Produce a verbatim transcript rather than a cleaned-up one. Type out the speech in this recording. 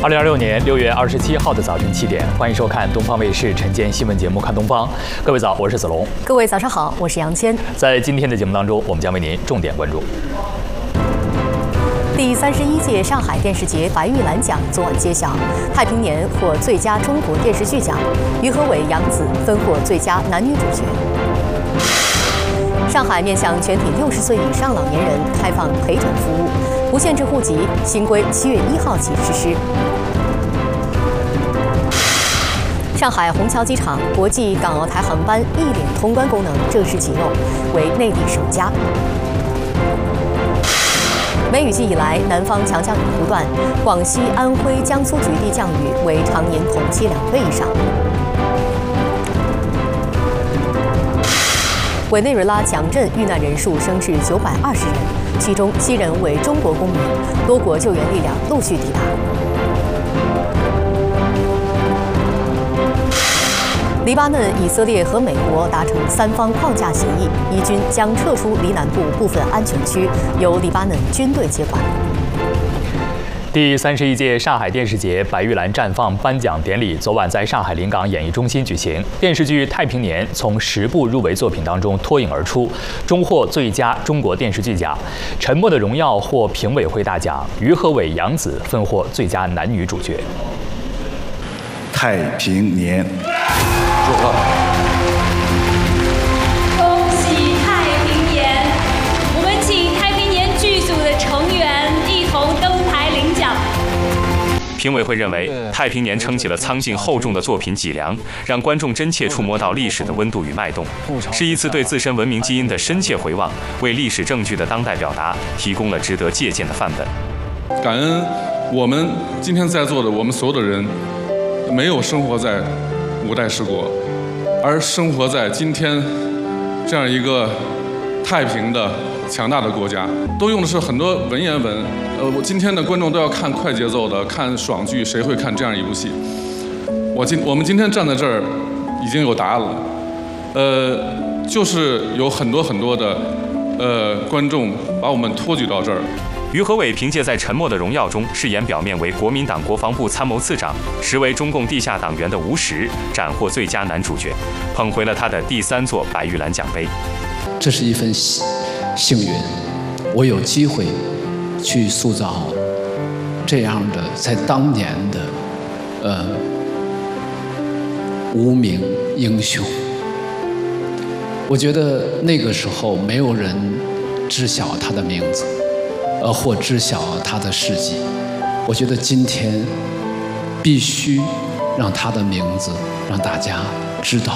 二零二六年六月二十七号的早晨七点，欢迎收看东方卫视晨间新闻节目《看东方》。各位早，我是子龙。 各位早上好，我是杨谦。 在今天的节目当中，我们将为您重点关注。 第三十一届上海电视节白玉兰奖昨晚揭晓，太平年获最佳中国电视剧奖，于和伟、杨紫分获最佳男女主角。上海面向全体六十岁以上老年人开放陪诊服务，不限制户籍，新规七月一号起实施。上海虹桥机场国际港澳台航班一脸通关功能正式启用，为内地首家。梅雨季以来，南方强降雨不断，广西、安徽、江苏局地降雨为常年同期两倍以上。委内瑞拉强震遇难人数升至九百二十人，其中七人为中国公民，多国救援力量陆续抵达。黎巴嫩、以色列和美国达成三方框架协议，以军将撤出黎南部部分安全区，由黎巴嫩军队接管。 第三十一届上海电视节白玉兰绽放颁奖典礼昨晚在上海临港演艺中心举行。电视剧《太平年》从十部入围作品当中脱颖而出，终获最佳中国电视剧奖。《沉默的荣耀》获评委会大奖，于和伟、杨紫分获最佳男女主角。 太平年，祝贺！ 恭喜太平年！我们请太平年剧组的成员一同登台领奖。 评委会认为，《太平年》撑起了苍劲厚重的作品脊梁，让观众真切触摸到历史的温度与脉动，是一次对自身文明基因的深切回望，为历史证据的当代表达提供了值得借鉴的范本。 感恩我们今天在座的我们所有的人，没有生活在五代十国，而生活在今天这样一个太平的强大的国家，都用的是很多文言文。呃，我今天的观众都要看快节奏的，看爽剧，谁会看这样一部戏？我今我们今天站在这儿，已经有答案了。呃，就是有很多很多的呃观众把我们托举到这儿。 于和伟凭借在《沉默的荣耀》中饰演表面为国民党国防部参谋次长，实为中共地下党员的吴石，斩获最佳男主角，捧回了他的第三座白玉兰奖杯。 这是一份幸运，我有机会去塑造这样的在当年的呃无名英雄。我觉得那个时候没有人知晓他的名字，呃，或知晓他的事迹。我觉得今天必须让他的名字让大家知道。